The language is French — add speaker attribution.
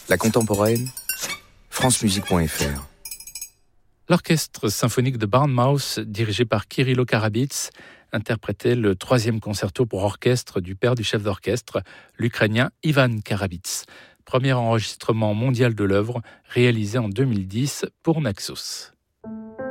Speaker 1: La contemporaine, francemusique.fr.
Speaker 2: L'orchestre symphonique de Bournemouth, dirigé par Kyrylo Karabits, interprétait le 3e concerto pour orchestre du père du chef d'orchestre, l'Ukrainien Ivan Karabits. Premier enregistrement mondial de l'œuvre, réalisé en 2010 pour Naxos.